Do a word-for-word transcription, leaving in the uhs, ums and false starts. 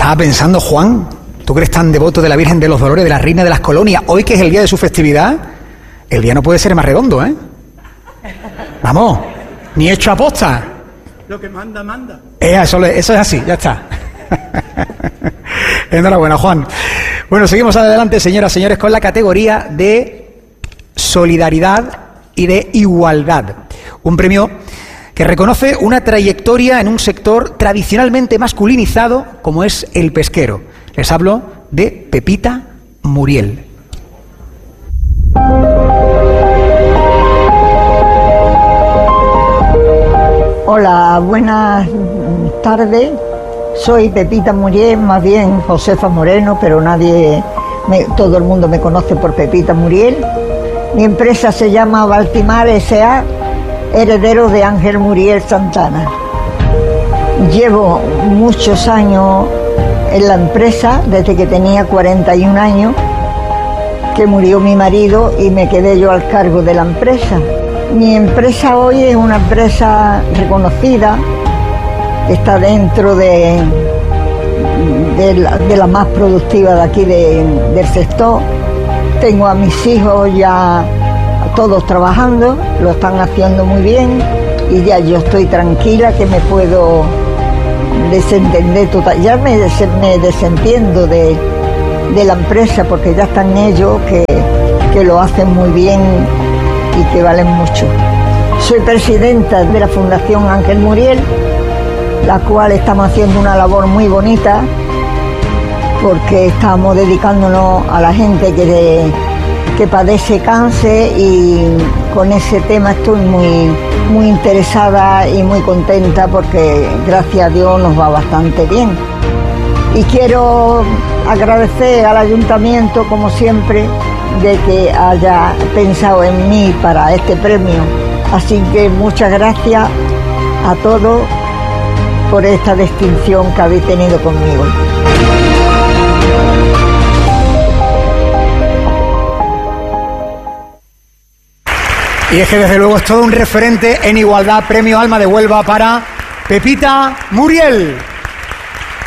Estaba pensando, Juan, tú que eres tan devoto de la Virgen de los Dolores, de la Reina de las Colonias, hoy que es el día de su festividad, el día no puede ser más redondo, ¿eh? Vamos, ni hecho aposta. Lo que manda, manda. Eh, eso, eso es así, ya está. Enhorabuena, Juan. Bueno, seguimos adelante, señoras y señores, con la categoría de solidaridad y de igualdad. Un premio que reconoce una trayectoria en un sector tradicionalmente masculinizado como es el pesquero. Les hablo de Pepita Muriel. Hola, buenas tardes. Soy Pepita Muriel, más bien Josefa Moreno, pero nadie, me, todo el mundo me conoce por Pepita Muriel. Mi empresa se llama Baltimar S A, heredero de Ángel Muriel Santana. Llevo muchos años en la empresa, desde que tenía cuarenta y un años, que murió mi marido y me quedé yo al cargo de la empresa. Mi empresa hoy es una empresa reconocida, está dentro de, de, la, de la más productiva de aquí de, del sector. Tengo a mis hijos ya todos trabajando, lo están haciendo muy bien y ya yo estoy tranquila que me puedo desentender total. Ya me, des, me desentiendo de, de la empresa porque ya están ellos que, que lo hacen muy bien y que valen mucho. Soy presidenta de la Fundación Ángel Muriel, la cual estamos haciendo una labor muy bonita porque estamos dedicándonos a la gente que, de, que padece cáncer y con ese tema estoy muy, muy interesada y muy contenta porque gracias a Dios nos va bastante bien. Y quiero agradecer al ayuntamiento, como siempre, de que haya pensado en mí para este premio. Así que muchas gracias a todos por esta distinción que habéis tenido conmigo. Y es que desde luego es todo un referente en igualdad. Premio Alma de Huelva para Pepita Muriel.